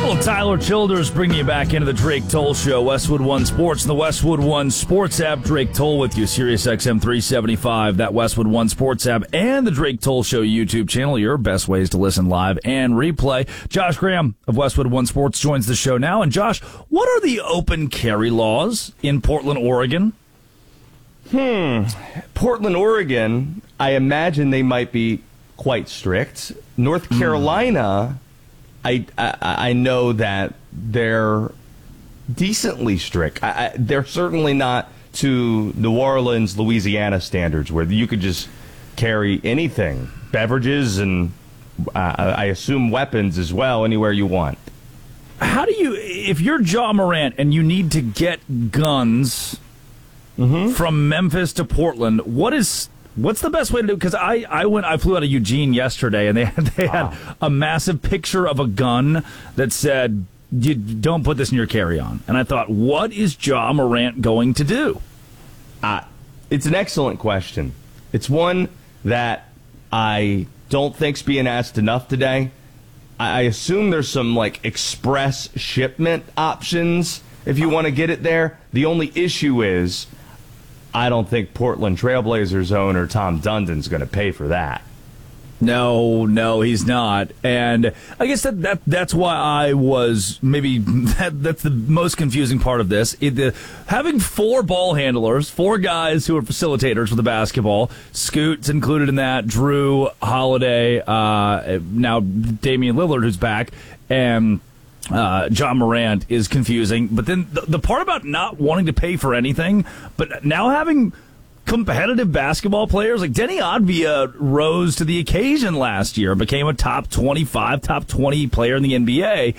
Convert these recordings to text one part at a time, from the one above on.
Well, Tyler Childers bringing you back into the Drake Toll Show, Westwood One Sports, and the Westwood One Sports app. Drake Toll with you, Sirius XM 375, that Westwood One Sports app, and the Drake Toll Show YouTube channel, your best ways to listen live and replay. Josh Graham of Westwood One Sports joins the show now. And Josh, what are the open carry laws in Portland, Oregon? Portland, Oregon, I imagine they might be quite strict. North Carolina, I know that they're decently strict. They're certainly not to New Orleans, Louisiana standards where you could just carry anything, beverages and I assume weapons as well, anywhere you want. How do you, if you're Ja Morant and you need to get guns from Memphis to Portland, what's the best way to do it? Because I flew out of Eugene yesterday, and they had a massive picture of a gun that said, "You don't put this in your carry-on." And I thought, what is Ja Morant going to do? It's an excellent question. It's one that I don't think's being asked enough today. I assume there's some like express shipment options if you want to get it there. The only issue is, I don't think Portland Trailblazers owner Tom Dundon's going to pay for that. No, he's not. And I guess that's why I was maybe that's the most confusing part of this. Having four ball handlers, four guys who are facilitators for the basketball. Scoot's included in that. Drew Holiday, now Damian Lillard, who's back, and Ja Morant is confusing. But then the part about not wanting to pay for anything, but now having competitive basketball players like Denny Advia rose to the occasion last year, became a top 25, top 20 player in the NBA,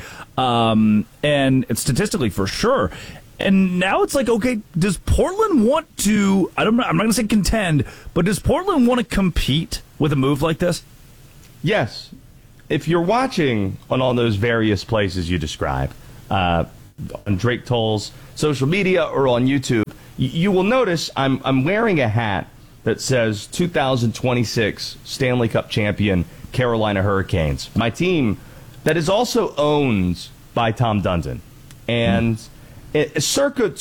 and it's statistically for sure. And now it's like, okay, does Portland want to, I'm not going to say contend, but does Portland want to compete with a move like this? Yes. If you're watching on all those various places you describe, on Drake Toll's social media or on YouTube, you will notice I'm wearing a hat that says 2026 Stanley Cup champion Carolina Hurricanes, my team that is also owned by Tom Dundon. And circa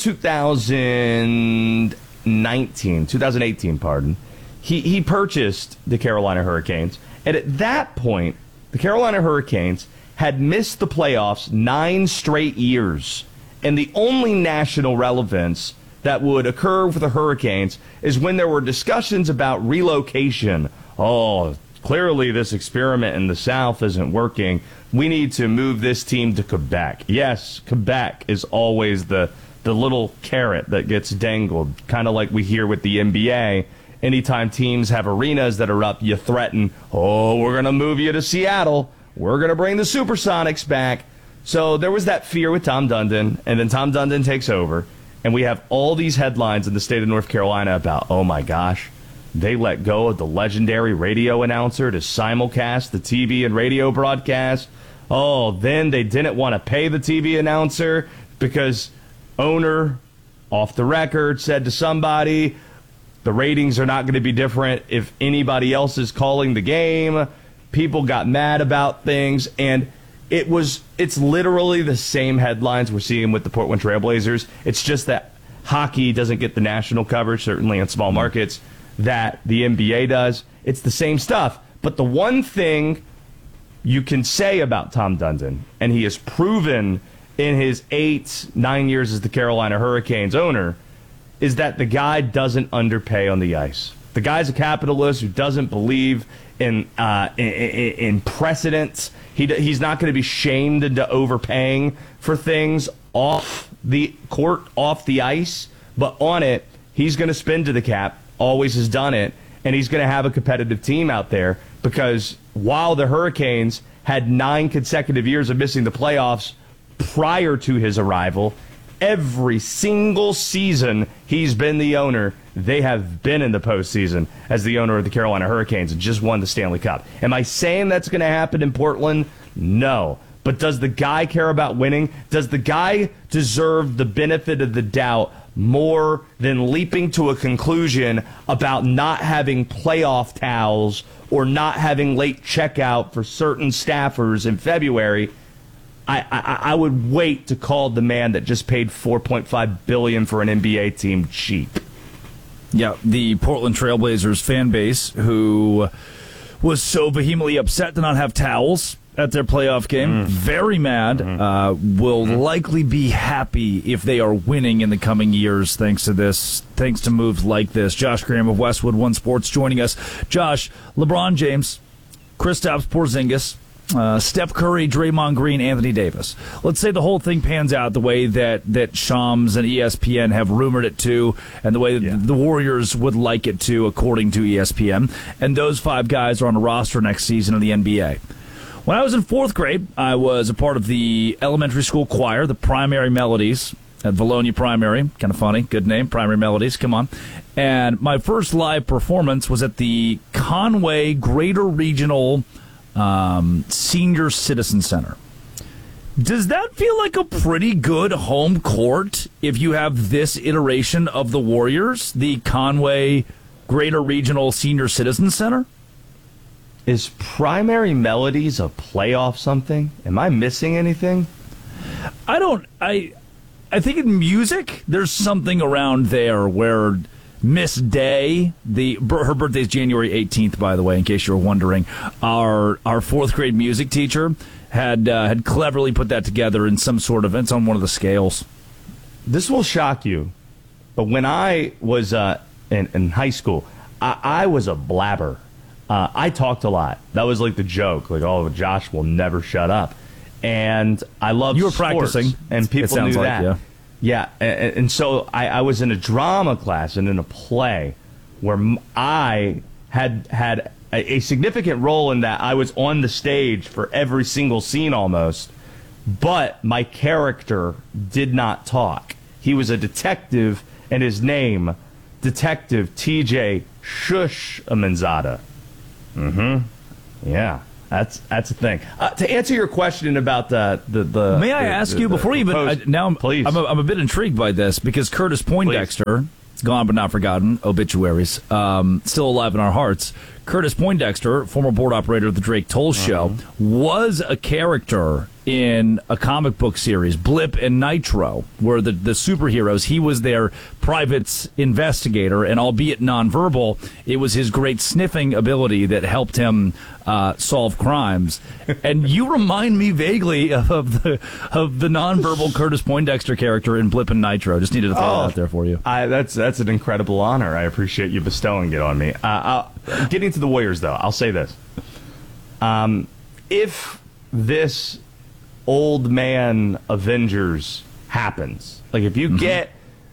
2018, he purchased the Carolina Hurricanes. And at that point, the Carolina Hurricanes had missed the playoffs 9 straight years. And the only national relevance that would occur with the Hurricanes is when there were discussions about relocation. Oh, clearly this experiment in the South isn't working. We need to move this team to Quebec. Yes, Quebec is always the little carrot that gets dangled, kind of like we hear with the NBA. Anytime teams have arenas that are up, you threaten, oh, we're going to move you to Seattle. We're going to bring the Supersonics back. So there was that fear with Tom Dundon, and then Tom Dundon takes over. And we have all these headlines in the state of North Carolina about, oh my gosh, they let go of the legendary radio announcer to simulcast the TV and radio broadcast. Oh, then they didn't want to pay the TV announcer because owner, off the record, said to somebody, the ratings are not going to be different if anybody else is calling the game. People got mad about things, and it's literally the same headlines we're seeing with the Portland Trailblazers. It's just that hockey doesn't get the national coverage, certainly in small markets, that the NBA does. It's the same stuff. But the one thing you can say about Tom Dundon, and he has proven in his 9 years as the Carolina Hurricanes owner, is that the guy doesn't underpay on the ice. The guy's a capitalist who doesn't believe in precedents. He's not going to be shamed into overpaying for things off the court, off the ice, but on it, he's going to spend to the cap, always has done it, and he's going to have a competitive team out there because while the Hurricanes had 9 consecutive years of missing the playoffs prior to his arrival, every single season he's been the owner, they have been in the postseason as the owner of the Carolina Hurricanes and just won the Stanley Cup. Am I saying that's going to happen in Portland? No. But does the guy care about winning? Does the guy deserve the benefit of the doubt more than leaping to a conclusion about not having playoff towels or not having late checkout for certain staffers in February? I would wait to call the man that just paid $4.5 billion for an NBA team cheap. Yeah, the Portland Trailblazers fan base, who was so vehemently upset to not have towels at their playoff game, very mad, will likely be happy if they are winning in the coming years thanks to moves like this. Josh Graham of Westwood One Sports joining us. Josh, LeBron James, Kristaps Porzingis, Steph Curry, Draymond Green, Anthony Davis. Let's say the whole thing pans out the way that Shams and ESPN have rumored it to, and the way that the Warriors would like it to, according to ESPN. And those 5 guys are on a roster next season of the NBA. When I was in 4th grade, I was a part of the elementary school choir, the Primary Melodies, at Valonia Primary. Kind of funny. Good name, Primary Melodies. Come on. And my first live performance was at the Conway Greater Regional Senior Citizen Center. Does that feel like a pretty good home court if you have this iteration of the Warriors, the Conway Greater Regional Senior Citizen Center? Is Primary Melodies a playoff something? Am I missing anything? I think in music, there's something around there where Miss Day, her birthday's January 18th, by the way, in case you were wondering. Our 4th grade music teacher had cleverly put that together in some sort of, it's on one of the scales. This will shock you, but when I was in high school, I was a blabber. I talked a lot. That was like the joke, like, oh, Josh will never shut up. And I loved You were sports, practicing, and people knew like, that. Yeah, and so I was in a drama class and in a play where I had a significant role in that. I was on the stage for every single scene almost, but my character did not talk. He was a detective, and his name, Detective T.J. Shush Amanzada. Yeah. That's a thing. To answer your question about the may I ask you before you even please. I'm a bit intrigued by this because Curtis Poindexter, gone but not forgotten, obituaries, still alive in our hearts. Curtis Poindexter, former board operator of the Drake Toll Show, was a character in a comic book series, Blip and Nitro, where the superheroes, he was their private investigator, and albeit nonverbal, it was his great sniffing ability that helped him solve crimes. And you remind me vaguely of the nonverbal Curtis Poindexter character in Blip and Nitro. Just needed to throw that out there for you. That's an incredible honor. I appreciate you bestowing it on me. Getting to the Warriors, though, I'll say this. If this old man Avengers happens, like if you get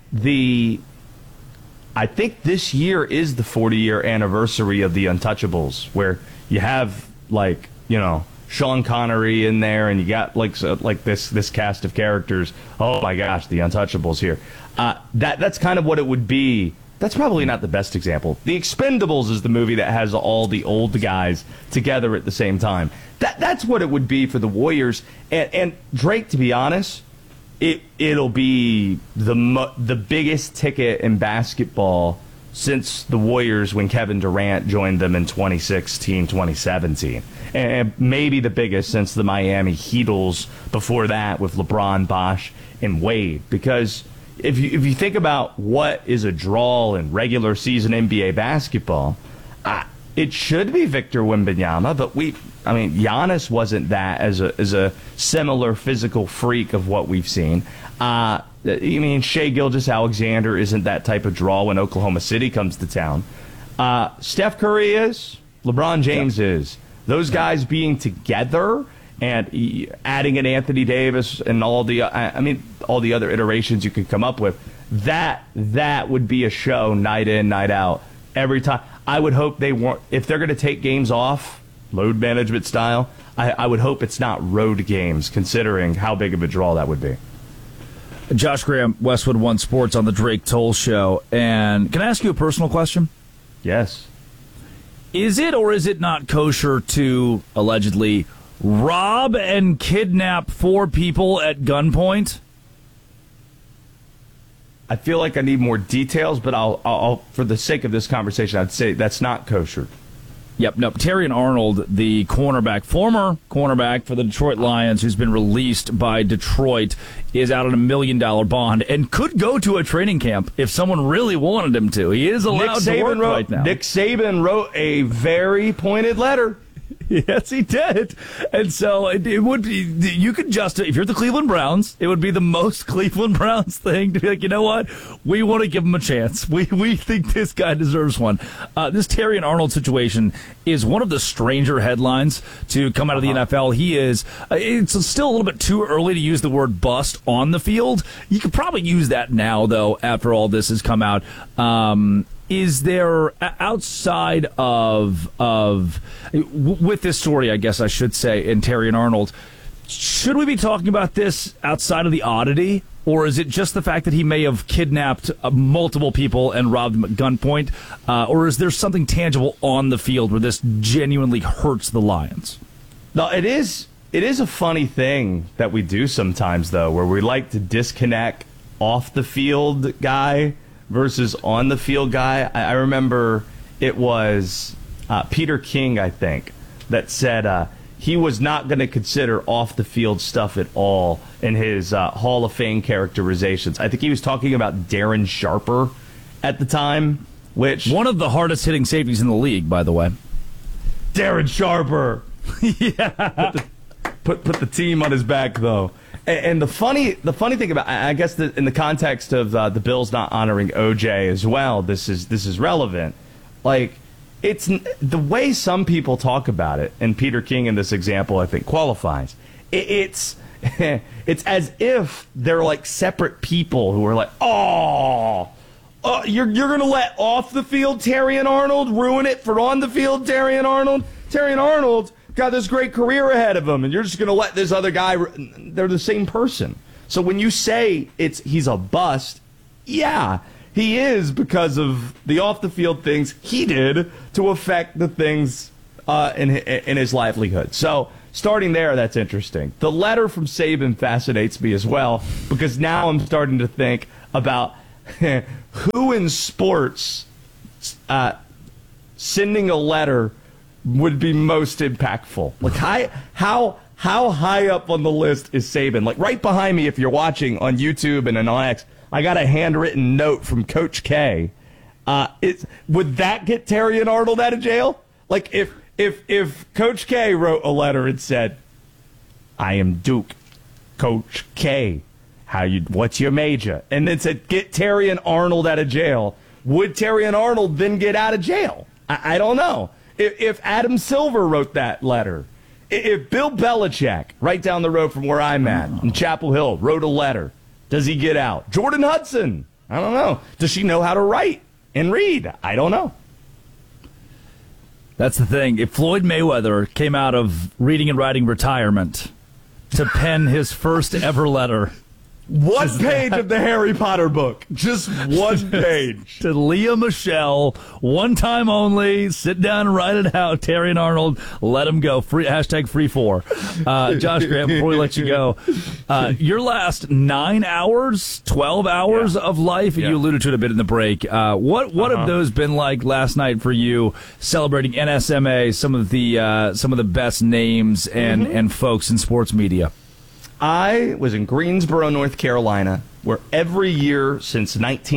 I think this year is the 40-year anniversary of the Untouchables, where you have, like, you know, Sean Connery in there, and you got like this cast of characters. Oh my gosh, the Untouchables here. That's kind of what it would be. That's probably not the best example. The Expendables is the movie that has all the old guys together at the same time. That's what it would be for the Warriors. And Drake, to be honest, it'll be the biggest ticket in basketball since the Warriors when Kevin Durant joined them in 2016, 2017. And maybe the biggest since the Miami Heatles before that with LeBron, Bosh, and Wade. Because if you think about what is a draw in regular season NBA basketball, it should be Victor Wembanyama, but Giannis wasn't that as a similar physical freak of what we've seen. Shai Gilgeous-Alexander isn't that type of draw when Oklahoma City comes to town. Steph Curry is. LeBron James is. Those guys being together and adding an Anthony Davis and all the other iterations you could come up with, that would be a show night in, night out, every time. I would hope they weren't, if they're going to take games off, load management style, I would hope it's not road games, considering how big of a draw that would be. Josh Graham, Westwood One Sports on the Drake Toll Show. And can I ask you a personal question? Yes. Is it or is it not kosher to allegedly rob and kidnap 4 people at gunpoint? I feel like I need more details, but I'll for the sake of this conversation, I'd say that's not kosher. Yep, no. Terrion Arnold, the former cornerback for the Detroit Lions, who's been released by Detroit, is out on $1 million bond and could go to a training camp if someone really wanted him to. He is allowed to work right now. Nick Saban wrote a very pointed letter. Yes, he did. And so it would be, you could just, if you're the Cleveland Browns, it would be the most Cleveland Browns thing to be like, you know what? We want to give him a chance. We think this guy deserves one. This Terrion Arnold situation is one of the stranger headlines to come out of the NFL. He is, it's still a little bit too early to use the word bust on the field. You could probably use that now, though, after all this has come out. Is there, outside of with this story, I guess I should say, in Terrion Arnold, should we be talking about this outside of the oddity, or is it just the fact that he may have kidnapped multiple people and robbed them at gunpoint, or is there something tangible on the field where this genuinely hurts the Lions? No, it is a funny thing that we do sometimes, though, where we like to disconnect off the field guy versus on the field guy. I remember it was Peter King, I think, that said he was not going to consider off the field stuff at all in his Hall of Fame characterizations. I think he was talking about Darren Sharper at the time, which one of the hardest hitting safeties in the league, by the way. Darren Sharper. Yeah. Put the team on his back, though. And the funny thing about, I guess, in the context of the Bills not honoring OJ as well, this is relevant. Like, it's the way some people talk about it, and Peter King in this example, I think, qualifies. It's as if they're like separate people who are like, you're going to let off the field Terrion Arnold ruin it for on the field Terrion Arnold? Terrion Arnold got this great career ahead of him, and you're just going to let this other guy, they're the same person. So when you say he's a bust, yeah, he is, because of the off-the-field things he did to affect the things in his livelihood. So starting there, that's interesting. The letter from Saban fascinates me as well, because now I'm starting to think about who in sports sending a letter would be most impactful. Like, how high up on the list is Saban? Like, right behind me, if you're watching on YouTube and on X, I got a handwritten note from Coach K. Would that get Terrion Arnold out of jail? Like, if Coach K wrote a letter and said, "I am Duke, Coach K, what's your major?" and then said, "Get Terrion Arnold out of jail," would Terrion Arnold then get out of jail? I don't know. If Adam Silver wrote that letter, if Bill Belichick, right down the road from where I'm at, in Chapel Hill, wrote a letter, does he get out? Jordan Hudson, I don't know. Does she know how to write and read? I don't know. That's the thing. If Floyd Mayweather came out of reading and writing retirement to pen his first ever letter, one page of the Harry Potter book. Just one page. To Leah Michelle, one time only. Sit down and write it out. Terrion Arnold, let him go. Hashtag free for. Josh Grant, before we let you go, your last 9 hours, 12 hours of life, you alluded to it a bit in the break. What have those been like last night for you, celebrating NSMA, some of the best names and folks in sports media? I was in Greensboro, North Carolina, where every year since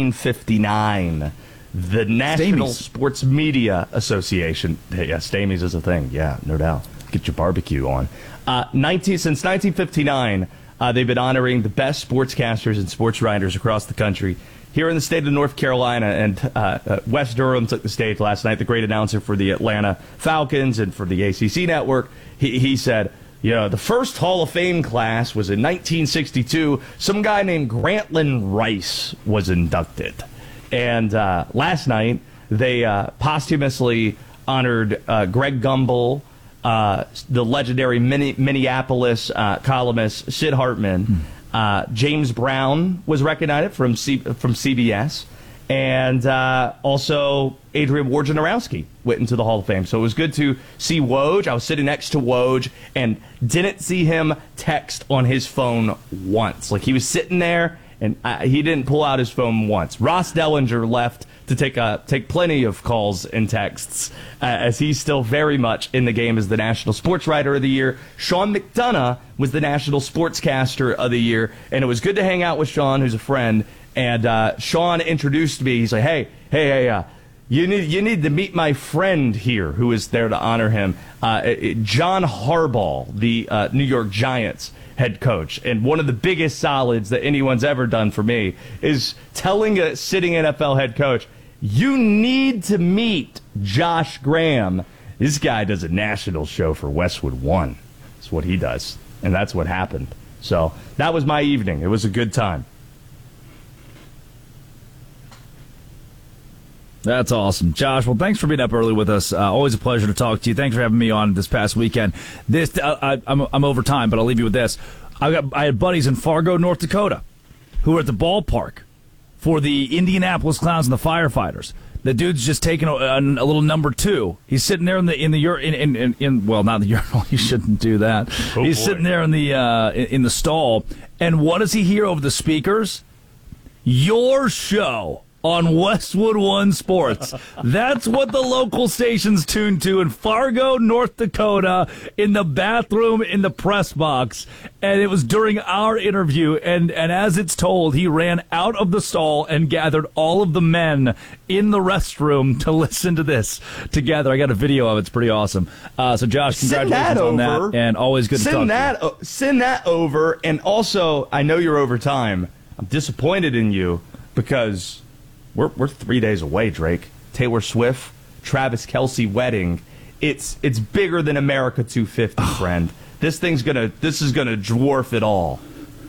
1959, the National Sports Media Association, Stamey's is a thing, yeah, no doubt. Get your barbecue on. Since 1959, they've been honoring the best sportscasters and sports writers across the country. Here in the state of North Carolina, and Wes Durham took the stage last night, the great announcer for the Atlanta Falcons and for the ACC network. He said, the first Hall of Fame class was in 1962. Some guy named Grantland Rice was inducted. And last night, they posthumously honored Greg Gumbel, the legendary Minneapolis columnist Sid Hartman. James Brown was recognized from CBS. And also Adrian Wojnarowski went into the Hall of Fame. So it was good to see Woj. I was sitting next to Woj and didn't see him text on his phone once. Like, he was sitting there and he didn't pull out his phone once. Ross Dellinger left to take plenty of calls and texts, as he's still very much in the game as the National Sports Writer of the Year. Sean McDonough was the National Sportscaster of the Year, and it was good to hang out with Sean, who's a friend. And Sean introduced me. He's like, hey, you need to meet my friend here, who is there to honor him, John Harbaugh, the New York Giants head coach. And one of the biggest solids that anyone's ever done for me is telling a sitting NFL head coach, you need to meet Josh Graham. This guy does a national show for Westwood One. That's what he does. And that's what happened. So that was my evening. It was a good time. That's awesome. Josh, well, thanks for being up early with us. Always a pleasure to talk to you. Thanks for having me on this past weekend. I'm over time, but I'll leave you with this. I had buddies in Fargo, North Dakota, who were at the ballpark for the Indianapolis Clowns and the Firefighters. The dude's just taking a little number 2. He's sitting there in the well, not the urinal. You shouldn't do that. He's sitting there in the stall, and what does he hear over the speakers? Your show on Westwood One Sports. That's what the local station's tuned to in Fargo, North Dakota, in the bathroom, in the press box. And it was during our interview, and as it's told, he ran out of the stall and gathered all of the men in the restroom to listen to this together. I got a video of it. It's pretty awesome. So, Josh, congratulations on that, and always good to talk to you. Send that over, and also, I know you're over time. I'm disappointed in you because we're 3 days away, Drake. Taylor Swift, Travis Kelce wedding. It's bigger than America 250, friend. This is gonna dwarf it all.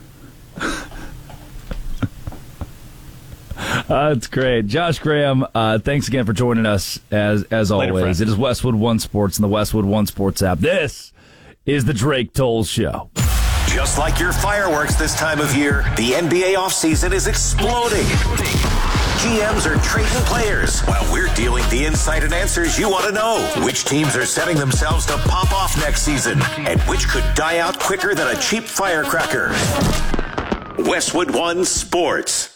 That's great. Josh Graham, thanks again for joining us as always. Later, it is Westwood One Sports and the Westwood One Sports app. This is the Drake Tolles Show. Just like your fireworks this time of year, the NBA offseason is exploding. GMs are trading players while we're dealing the insight and answers you want to know. Which teams are setting themselves to pop off next season and which could die out quicker than a cheap firecracker. Westwood One Sports.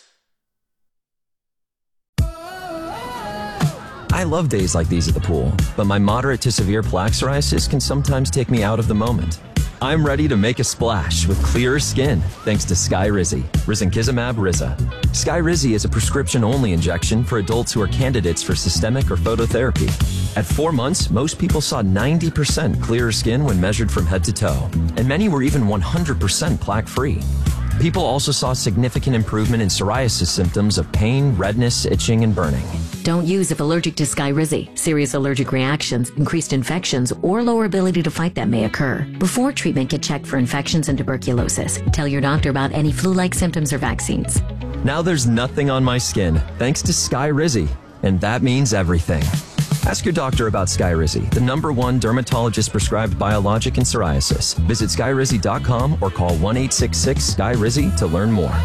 I love days like these at the pool, but my moderate to severe plaque psoriasis can sometimes take me out of the moment. I'm ready to make a splash with clearer skin thanks to Skyrizi, risankizumab Riza. Skyrizi is a prescription-only injection for adults who are candidates for systemic or phototherapy. At 4 months, most people saw 90% clearer skin when measured from head to toe, and many were even 100% plaque-free. People also saw significant improvement in psoriasis symptoms of pain, redness, itching, and burning. Don't use if allergic to Skyrizi. Serious allergic reactions, increased infections, or lower ability to fight them may occur. Before treatment, get checked for infections and tuberculosis. Tell your doctor about any flu-like symptoms or vaccines. Now there's nothing on my skin thanks to Skyrizi, and that means everything. Ask your doctor about Skyrizi, the #1 dermatologist-prescribed biologic in psoriasis. Visit Skyrizi.com or call 1-866-SKYRIZI to learn more.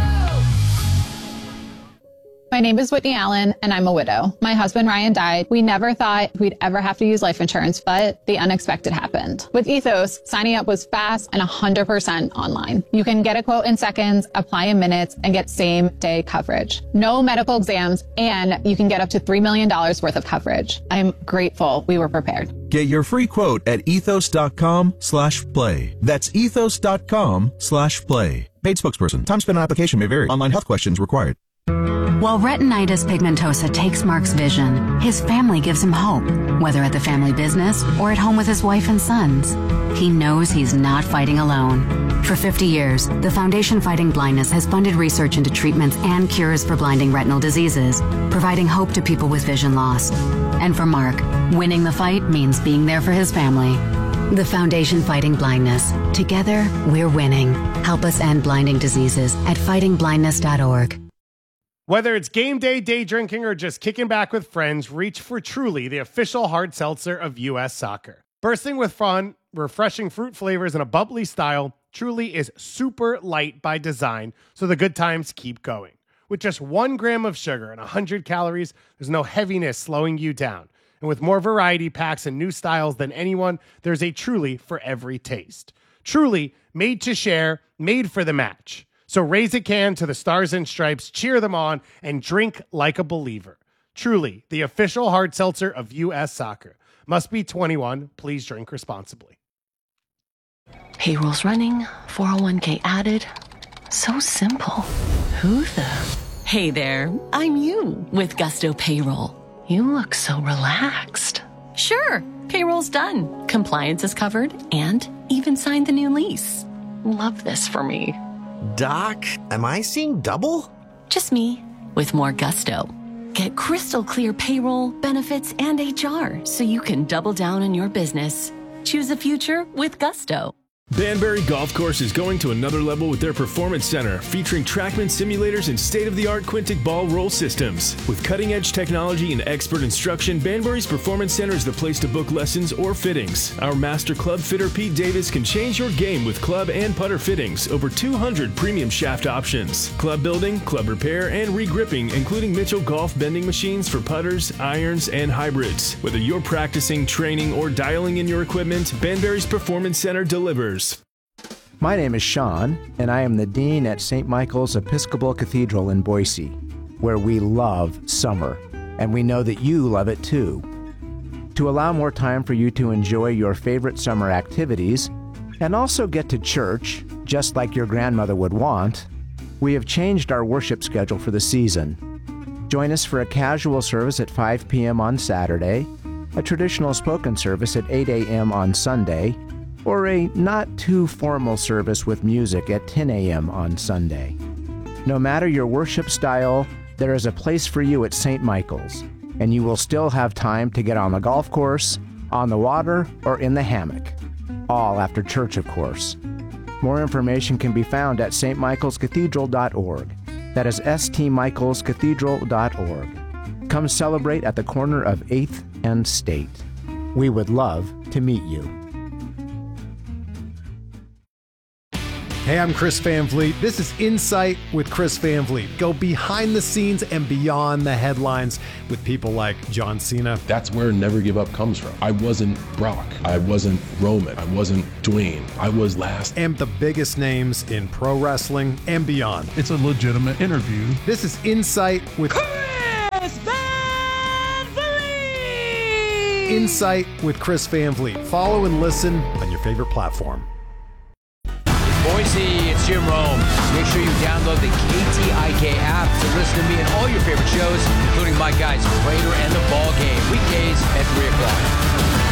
My name is Whitney Allen, and I'm a widow. My husband, Ryan, died. We never thought we'd ever have to use life insurance, but the unexpected happened. With Ethos, signing up was fast and 100% online. You can get a quote in seconds, apply in minutes, and get same-day coverage. No medical exams, and you can get up to $3 million worth of coverage. I'm grateful we were prepared. Get your free quote at ethos.com/play. That's ethos.com/play. Paid spokesperson. Time spent on application may vary. Online health questions required. While retinitis pigmentosa takes Mark's vision, his family gives him hope, whether at the family business or at home with his wife and sons. He knows he's not fighting alone. For 50 years, the Foundation Fighting Blindness has funded research into treatments and cures for blinding retinal diseases, providing hope to people with vision loss. And for Mark, winning the fight means being there for his family. The Foundation Fighting Blindness. Together, we're winning. Help us end blinding diseases at fightingblindness.org. Whether it's game day, day drinking, or just kicking back with friends, reach for Truly, the official hard seltzer of U.S. soccer. Bursting with fun, refreshing fruit flavors, and a bubbly style, Truly is super light by design, so the good times keep going. With just 1 gram of sugar and 100 calories, there's no heaviness slowing you down. And with more variety packs and new styles than anyone, there's a Truly for every taste. Truly, made to share, made for the match. So raise a can to the Stars and Stripes, cheer them on, and drink like a believer. Truly, the official hard seltzer of U.S. Soccer. Must be 21. Please drink responsibly. Payroll's running, 401k added. So simple. Who the? Hey there, I'm you with Gusto Payroll. You look so relaxed. Sure, payroll's done. Compliance is covered and even signed the new lease. Love this for me. Doc, am I seeing double? Just me with more gusto. Get crystal clear payroll, benefits, and HR so you can double down on your business. Choose a future with Gusto. Banbury Golf Course is going to another level with their Performance Center, featuring TrackMan simulators and state-of-the-art Quintic ball roll systems. With cutting-edge technology and expert instruction, Banbury's Performance Center is the place to book lessons or fittings. Our master club fitter, Pete Davis, can change your game with club and putter fittings. Over 200 premium shaft options. Club building, club repair, and re-gripping, including Mitchell golf bending machines for putters, irons, and hybrids. Whether you're practicing, training, or dialing in your equipment, Banbury's Performance Center delivers. My name is Sean, and I am the Dean at St. Michael's Episcopal Cathedral in Boise, where we love summer, and we know that you love it too. To allow more time for you to enjoy your favorite summer activities, and also get to church, just like your grandmother would want, we have changed our worship schedule for the season. Join us for a casual service at 5 p.m. on Saturday, a traditional spoken service at 8 a.m. on Sunday, or a not-too-formal service with music at 10 a.m. on Sunday. No matter your worship style, there is a place for you at St. Michael's, and you will still have time to get on the golf course, on the water, or in the hammock. All after church, of course. More information can be found at stmichaelscathedral.org. That is stmichaelscathedral.org. Come celebrate at the corner of 8th and State. We would love to meet you. Hey, I'm Chris Van Vliet. This is Insight with Chris Van Vliet. Go behind the scenes and beyond the headlines with people like John Cena. That's where Never Give Up comes from. I wasn't Brock. I wasn't Roman. I wasn't Dwayne. I was last. And the biggest names in pro wrestling and beyond. It's a legitimate interview. This is Insight with Chris Van Vliet! Insight with Chris Van Vliet. Follow and listen on your favorite platform. Boise, it's Jim Rome. Make sure you download the KTIK app to listen to me and all your favorite shows, including my guys, Raider and the Ball Game, weekdays at 3 o'clock.